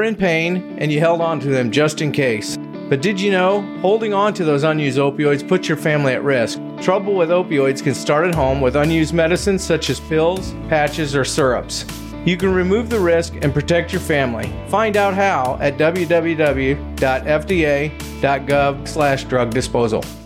in pain and you held on to them just in case. But did you know, holding on to those unused opioids puts your family at risk. Trouble with opioids can start at home with unused medicines such as pills, patches, or syrups. You can remove the risk and protect your family. Find out how at www.fda.gov/drug disposal.